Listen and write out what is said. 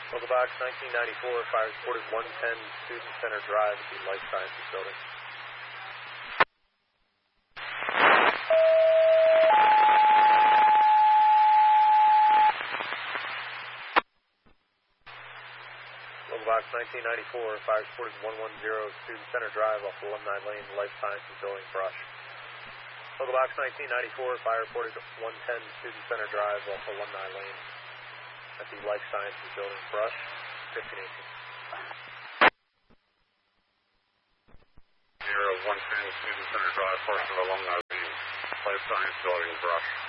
Local Box 1994, fire reported 110 Student Center Drive at the Life Sciences Building. Local Box 1994, fire reported 110 Student Center Drive off Alumni Lane, Life Sciences Building, brush. Local Box 1994, fire reported 110 Student Center Drive off Alumni Lane at the Life Sciences Building, brush, 1518. 110 Student Center Drive, portion of Alumni Lane, Life Sciences Building, brush.